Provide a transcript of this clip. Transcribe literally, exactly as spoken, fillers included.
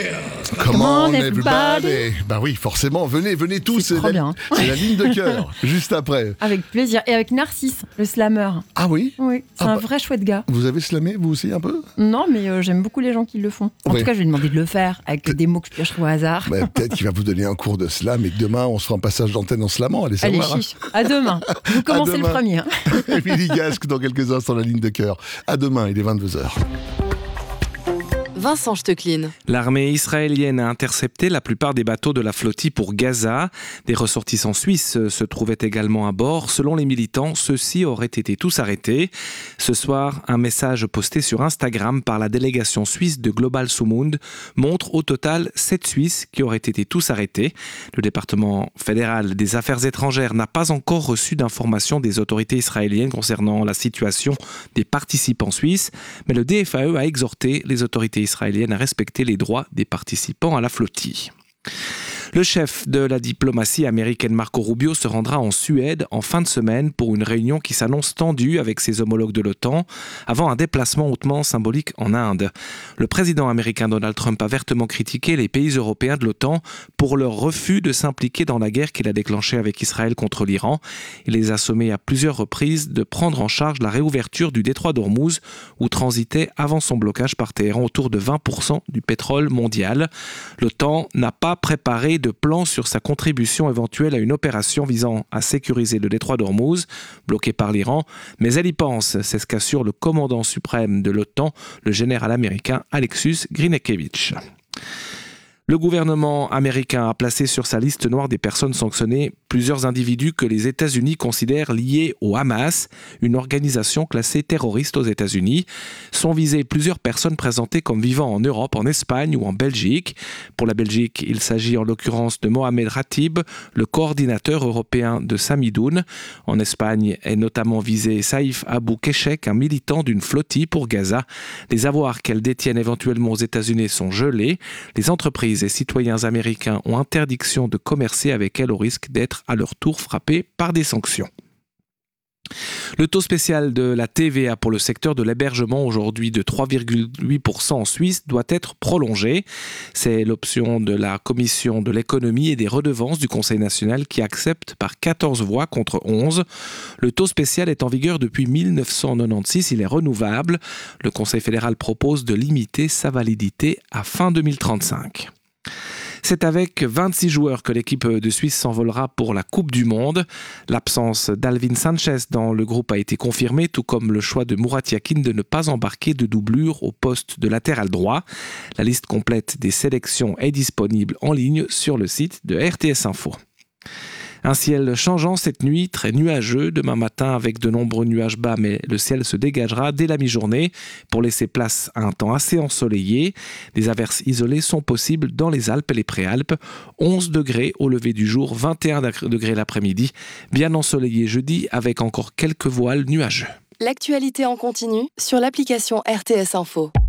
Come on everybody. Bah oui, forcément, venez, venez tous. C'est trop la, bien. C'est la ligne de cœur, juste après. Avec plaisir. Et avec Narcisse, le slammer. Ah oui Oui, c'est ah un bah, vrai chouette gars. Vous avez slamé, vous aussi, un peu? Non, mais euh, j'aime beaucoup les gens qui le font. En oui. tout cas, je vais lui demander de le faire avec des mots que je piocherai au hasard. Bah, peut-être qu'il va vous donner un cours de slam et que demain, on se fera un passage d'antenne en slamant. Allez, Allez, savoir. chiche. À demain. Vous commencez le premier. Hein. Émilie Gasque, dans quelques instants, la ligne de cœur. À demain, il est vingt-deux heures. Vincent Stechlin. L'armée israélienne a intercepté la plupart des bateaux de la flottille pour Gaza. Des ressortissants suisses se trouvaient également à bord. Selon les militants, ceux-ci auraient été tous arrêtés. Ce soir, un message posté sur Instagram par la délégation suisse de Global Sumund montre au total sept Suisses qui auraient été tous arrêtés. Le département fédéral des affaires étrangères n'a pas encore reçu d'informations des autorités israéliennes concernant la situation des participants suisses, mais le D F A E a exhorté les autorités israéliennes à respecter les droits des participants à la flottille. Le chef de la diplomatie américaine Marco Rubio se rendra en Suède en fin de semaine pour une réunion qui s'annonce tendue avec ses homologues de l'OTAN avant un déplacement hautement symbolique en Inde. Le président américain Donald Trump a vertement critiqué les pays européens de l'OTAN pour leur refus de s'impliquer dans la guerre qu'il a déclenchée avec Israël contre l'Iran. Il les a sommés à plusieurs reprises de prendre en charge la réouverture du détroit d'Ormuz où transitait avant son blocage par Téhéran autour de vingt pour cent du pétrole mondial. L'OTAN n'a pas préparé de plan sur sa contribution éventuelle à une opération visant à sécuriser le détroit d'Ormuz, bloqué par l'Iran, mais elle y pense, c'est ce qu'assure le commandant suprême de l'OTAN, le général américain Alexus Grinekevich. Le gouvernement américain a placé sur sa liste noire des personnes sanctionnées plusieurs individus que les États-Unis considèrent liés au Hamas, une organisation classée terroriste aux États-Unis. Sont visées plusieurs personnes présentées comme vivant en Europe, en Espagne ou en Belgique. Pour la Belgique, il s'agit en l'occurrence de Mohamed Ratib, le coordinateur européen de Samidoun. En Espagne est notamment visé Saïf Abou Keshek, un militant d'une flottille pour Gaza. Les avoirs qu'elle détiennent éventuellement aux États-Unis sont gelés. Les entreprises et citoyens américains ont interdiction de commercer avec elle au risque d'être à leur tour frappés par des sanctions. Le taux spécial de la T V A pour le secteur de l'hébergement, aujourd'hui de trois virgule huit pour cent en Suisse, doit être prolongé. C'est l'option de la Commission de l'économie et des redevances du Conseil national qui accepte par quatorze voix contre onze. Le taux spécial est en vigueur depuis mille neuf cent quatre-vingt-seize, il est renouvelable. Le Conseil fédéral propose de limiter sa validité à fin deux mille trente-cinq. C'est avec vingt-six joueurs que l'équipe de Suisse s'envolera pour la Coupe du Monde. L'absence d'Alvin Sanchez dans le groupe a été confirmée, tout comme le choix de Murat Yakin de ne pas embarquer de doublure au poste de latéral droit. La liste complète des sélections est disponible en ligne sur le site de R T S Info. Un ciel changeant cette nuit, très nuageux, demain matin avec de nombreux nuages bas, mais le ciel se dégagera dès la mi-journée pour laisser place à un temps assez ensoleillé. Des averses isolées sont possibles dans les Alpes et les Préalpes. onze degrés au lever du jour, vingt et un degrés l'après-midi. Bien ensoleillé jeudi avec encore quelques voiles nuageux. L'actualité en continu sur l'application R T S Info.